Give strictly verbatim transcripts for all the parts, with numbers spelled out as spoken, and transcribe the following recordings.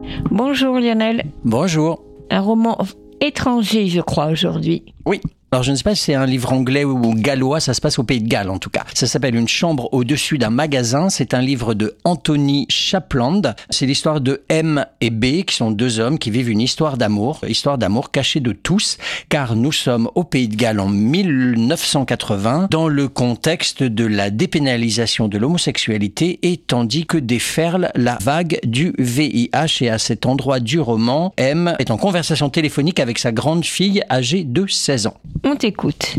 Bonjour Lionel. Bonjour. Un roman étranger, je crois, aujourd'hui. Oui. Alors je ne sais pas si c'est un livre anglais ou gallois, ça se passe au Pays de Galles en tout cas. Ça s'appelle Une chambre au-dessus d'un magasin, c'est un livre de Anthony Shapland. C'est l'histoire de M et B, qui sont deux hommes qui vivent une histoire d'amour, histoire d'amour cachée de tous, car nous sommes au Pays de Galles en mille neuf cent quatre-vingts, dans le contexte de la dépénalisation de l'homosexualité, et tandis que déferle la vague du V I H. Et à cet endroit du roman, M est en conversation téléphonique avec sa grande fille âgée de seize ans. On t'écoute.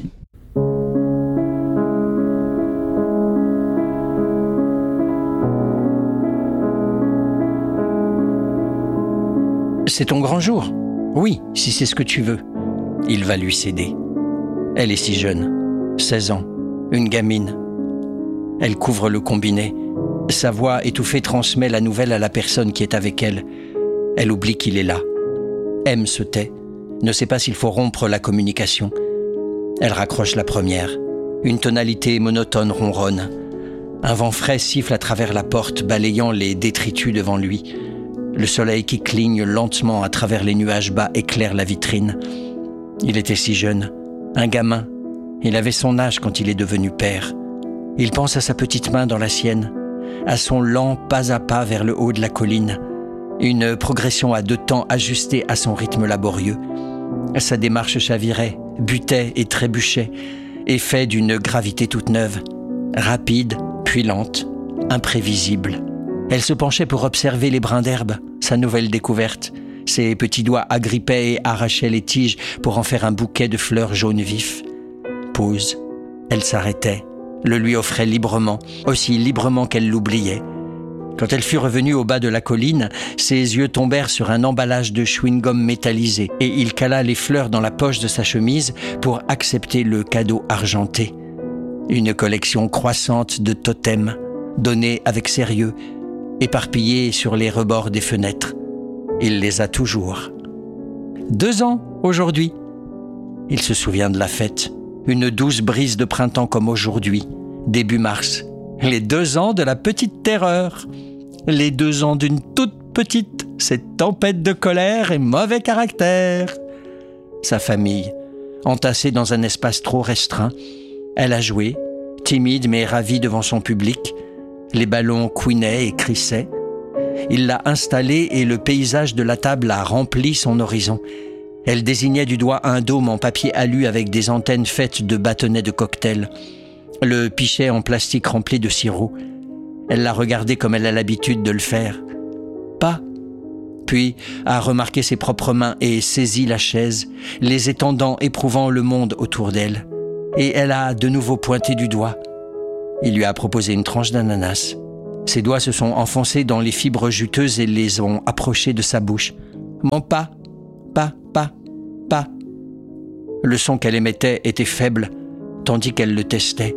C'est ton grand jour. Oui, si c'est ce que tu veux. Il va lui céder. Elle est si jeune, seize ans, une gamine. Elle couvre le combiné. Sa voix étouffée transmet la nouvelle à la personne qui est avec elle. Elle oublie qu'il est là. M se tait, ne sait pas s'il faut rompre la communication. Elle raccroche la première. Une tonalité monotone ronronne. Un vent frais siffle à travers la porte, balayant les détritus devant lui. Le soleil qui cligne lentement à travers les nuages bas éclaire la vitrine. Il était si jeune, un gamin. Il avait son âge quand il est devenu père. Il pense à sa petite main dans la sienne, à son lent pas à pas vers le haut de la colline. Une progression à deux temps ajustée à son rythme laborieux. Sa démarche chavirait, butait et trébuchait, effet d'une gravité toute neuve, rapide, puis lente, imprévisible. Elle se penchait pour observer les brins d'herbe, sa nouvelle découverte. Ses petits doigts agrippaient et arrachaient les tiges pour en faire un bouquet de fleurs jaunes vifs. Pause. Elle s'arrêtait, le lui offrait librement, aussi librement qu'elle l'oubliait. Quand elle fut revenue au bas de la colline, ses yeux tombèrent sur un emballage de chewing-gum métallisé et il cala les fleurs dans la poche de sa chemise pour accepter le cadeau argenté. Une collection croissante de totems, donnés avec sérieux, éparpillés sur les rebords des fenêtres. Il les a toujours. Deux ans aujourd'hui. Il se souvient de la fête. Une douce brise de printemps comme aujourd'hui, début mars. Les deux ans de la petite terreur. Les deux ans d'une toute petite, cette tempête de colère et mauvais caractère. Sa famille, entassée dans un espace trop restreint. Elle a joué, timide mais ravie devant son public. Les ballons couinaient et crissaient. Il l'a installée et le paysage de la table a rempli son horizon. Elle désignait du doigt un dôme en papier alu avec des antennes faites de bâtonnets de cocktail. Le pichet en plastique rempli de sirop. Elle l'a regardé comme elle a l'habitude de le faire. Pas. Puis a remarqué ses propres mains et saisit la chaise, les étendant, éprouvant le monde autour d'elle. Et elle a de nouveau pointé du doigt. Il lui a proposé une tranche d'ananas. Ses doigts se sont enfoncés dans les fibres juteuses et les ont approchés de sa bouche. Mon pas, pas, pas, pas. Le son qu'elle émettait était faible, tandis qu'elle le testait.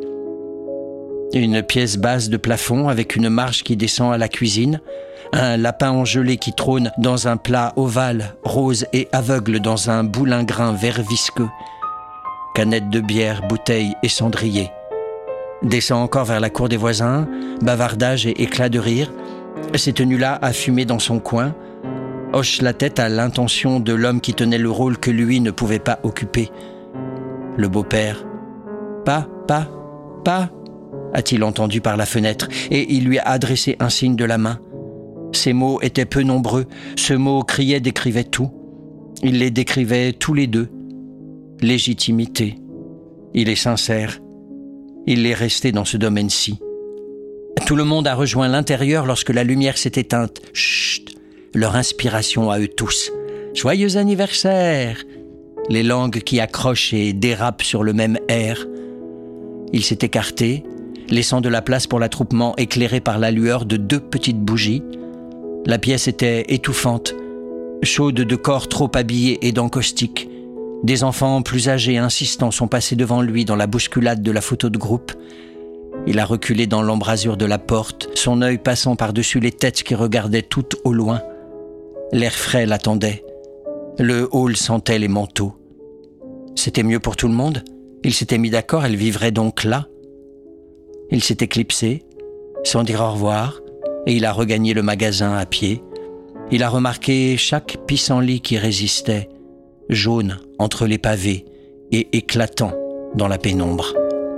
Une pièce basse de plafond avec une marche qui descend à la cuisine, un lapin engelé qui trône dans un plat ovale, rose et aveugle dans un boulingrin vert visqueux, canette de bière, bouteille et cendrier. Descend encore vers la cour des voisins, bavardage et éclat de rire, s'est tenu là à fumer dans son coin, hoche la tête à l'intention de l'homme qui tenait le rôle que lui ne pouvait pas occuper. Le beau-père. Pas, pas, pas, a-t-il entendu par la fenêtre, et il lui a adressé un signe de la main. Ces mots étaient peu nombreux, ce mot criait décrivait tout. Il les décrivait tous les deux. Légitimité. Il est sincère. Il est resté dans ce domaine-ci. Tout le monde a rejoint l'intérieur lorsque la lumière s'est éteinte. Chut, leur inspiration à eux tous. Joyeux anniversaire! Les langues qui accrochent et dérapent sur le même air. Il s'est écarté, laissant de la place pour l'attroupement éclairé par la lueur de deux petites bougies. La pièce était étouffante, chaude de corps trop habillés et d'encaustique. Des enfants plus âgés insistants sont passés devant lui dans la bousculade de la photo de groupe. Il a reculé dans l'embrasure de la porte, son œil passant par-dessus les têtes qui regardaient toutes au loin. L'air frais l'attendait. Le hall sentait les manteaux. C'était mieux pour tout le monde. Il s'était mis d'accord, elle vivrait donc là. Il s'est éclipsé, sans dire au revoir, et il a regagné le magasin à pied. Il a remarqué chaque pissenlit qui résistait, jaune entre les pavés et éclatant dans la pénombre.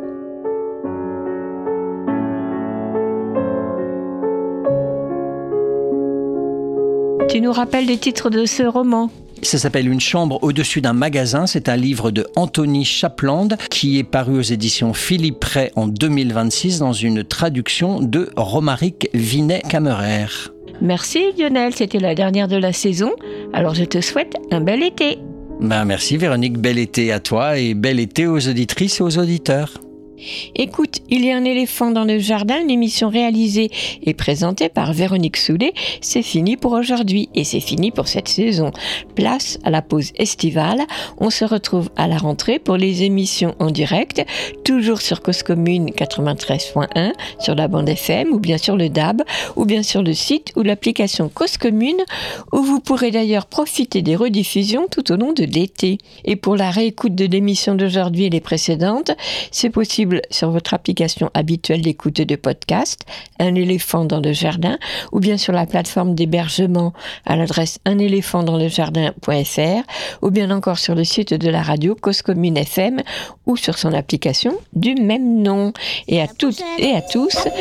Tu nous rappelles les titres de ce roman ? Ça s'appelle Une chambre au-dessus d'un magasin. C'est un livre de Anthony Chapland qui est paru aux éditions Philippe Ray en deux mille vingt-six dans une traduction de Romaric Vinet-Camerer. Merci Lionel, c'était la dernière de la saison. Alors je te souhaite un bel été. Ben merci Véronique, bel été à toi et bel été aux auditrices et aux auditeurs. Écoute, il y a un éléphant dans le jardin, une émission réalisée et présentée par Véronique Soulet. C'est fini pour aujourd'hui et c'est fini pour cette saison. Place à la pause estivale. On se retrouve à la rentrée pour les émissions en direct, toujours sur Cause Commune quatre-vingt-treize point un, sur la bande F M ou bien sur le D A B, ou bien sur le site ou l'application Cause Commune, où vous pourrez d'ailleurs profiter des rediffusions tout au long de l'été. Et pour la réécoute de l'émission d'aujourd'hui et les précédentes, c'est possible sur votre application habituelle d'écoute de podcast, Un éléphant dans le jardin, ou bien sur la plateforme d'hébergement à l'adresse un éléphant dans le jardin point f r, ou bien encore sur le site de la radio Cause Commune F M, ou sur son application du même nom. Et à toutes et à tous,